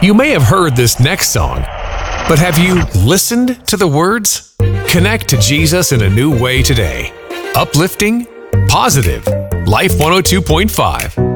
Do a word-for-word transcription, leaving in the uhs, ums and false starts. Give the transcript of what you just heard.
You may have heard this next song, but have you listened to the words? Connect to Jesus in a new way today. Uplifting, positive, Life one oh two point five.